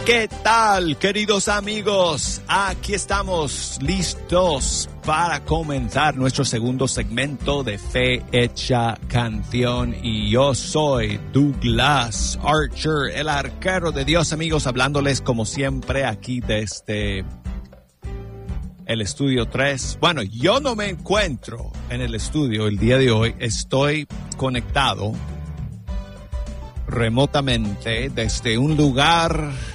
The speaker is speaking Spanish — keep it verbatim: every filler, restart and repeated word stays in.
¿Qué tal, queridos amigos? Aquí estamos listos para comenzar nuestro segundo segmento de Fe Hecha Canción. Y yo soy Douglas Archer, el arquero de Dios, amigos, hablándoles como siempre aquí desde el estudio tres. Bueno, yo no me encuentro en el estudio el día de hoy. Estoy conectado remotamente desde un lugar